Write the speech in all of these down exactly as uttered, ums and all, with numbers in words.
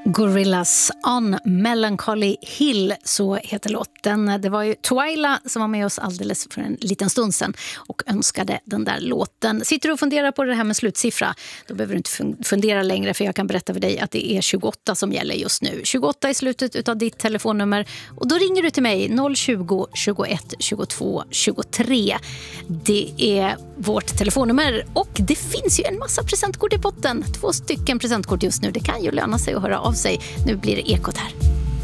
Gorillaz on Melancholy Hill, så heter låten. Det var ju Twyla som var med oss alldeles för en liten stund sedan och önskade den där låten. Sitter du och funderar på det här med slutsiffra, då behöver du inte fundera längre, för jag kan berätta för dig att det är tjugoåtta som gäller just nu. tjugoåtta i slutet av ditt telefonnummer, och då ringer du till mig noll tjugo, tjugoett, tjugotvå, tjugotre. Det är vårt telefonnummer, och det finns ju en massa presentkort i potten. Två stycken presentkort just nu. Det kan ju löna sig att höra av sig. Nu blir det Ekot här.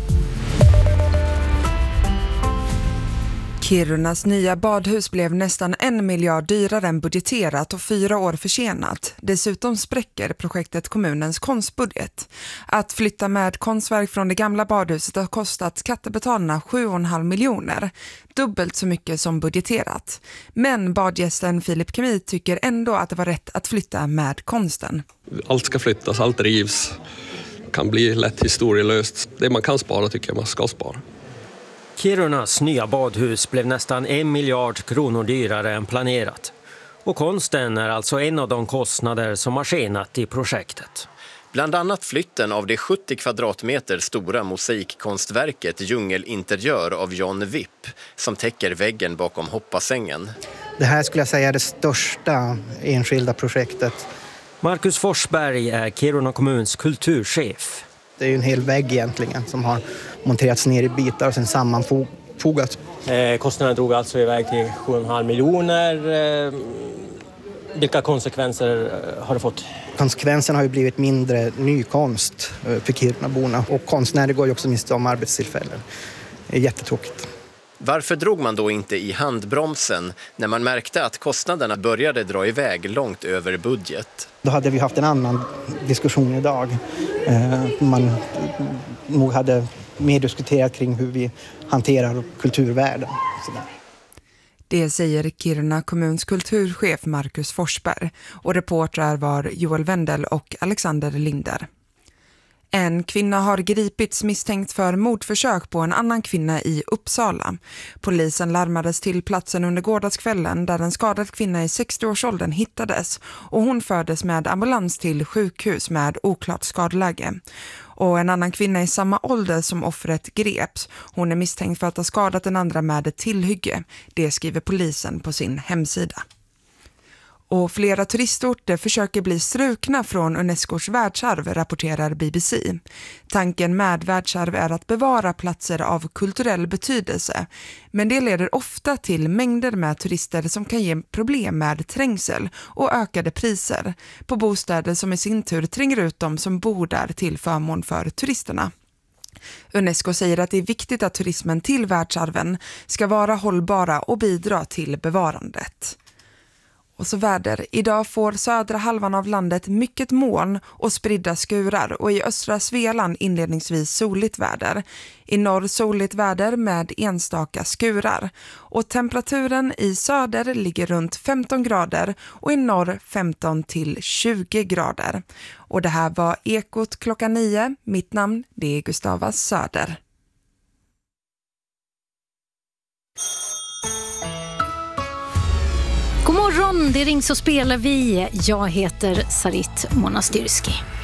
Kirunas nya badhus blev nästan en miljard dyrare än budgeterat och fyra år försenat. Dessutom spräcker projektet kommunens konstbudget. Att flytta med konstverk från det gamla badhuset har kostat skattebetalarna sju komma fem miljoner. Dubbelt så mycket som budgeterat. Men badgästen Filip Kemi tycker ändå att det var rätt att flytta med konsten. Allt ska flyttas, allt rivs. Kan bli lätt historielöst. Det man kan spara tycker jag man ska spara. Kirunas nya badhus blev nästan en miljard kronor dyrare än planerat. Och konsten är alltså en av de kostnader som har skenat i projektet. Bland annat flytten av det sjuttio kvadratmeter stora mosaikkonstverket Djungelinteriör av John Wipp, som täcker väggen bakom hoppasängen. Det här skulle jag säga är det största enskilda projektet. Marcus Forsberg är Kiruna kommuns kulturchef. Det är ju en hel vägg egentligen som har monterats ner i bitar och sen sammanfogats. Eh, kostnaden drog alltså iväg till sju komma fem miljoner. Eh, vilka konsekvenser har det fått? Konsekvenserna har ju blivit mindre nykonst för Kirunaborna, och konstnärer går ju också miste om arbetstillfällen. Det är jättetråkigt. Varför drog man då inte i handbromsen när man märkte att kostnaderna började dra iväg långt över budget? Då hade vi haft en annan diskussion idag. Man nog hade mer diskuterat kring hur vi hanterar kulturvärden. Det säger Kiruna kommuns kulturchef Marcus Forsberg, och reportrar var Joel Wendel och Alexander Linder. En kvinna har gripits misstänkt för mordförsök på en annan kvinna i Uppsala. Polisen larmades till platsen under gårdagskvällen där en skadad kvinna i sextio-årsåldern hittades, och hon fördes med ambulans till sjukhus med oklart skadeläge. Och en annan kvinna i samma ålder som offret greps. Hon är misstänkt för att ha skadat den andra med ett tillhygge. Det skriver polisen på sin hemsida. Och flera turistorter försöker bli strukna från Unescos världsarv, rapporterar B B C. Tanken med världsarv är att bevara platser av kulturell betydelse. Men det leder ofta till mängder med turister som kan ge problem med trängsel och ökade priser på bostäder, som i sin tur tränger ut dem som bor där till förmån för turisterna. Unesco säger att det är viktigt att turismen till världsarven ska vara hållbara och bidra till bevarandet. Och så väder. Idag får södra halvan av landet mycket moln och spridda skurar, och i östra Svealand inledningsvis soligt väder. I norr soligt väder med enstaka skurar. Och temperaturen i söder ligger runt femton grader och i norr femton till tjugo grader. Och det här var Ekot klockan nio. Mitt namn, det är Gustava Söder. God morgon, det rings och spelar vi. Jag heter Sarit Monastyrski.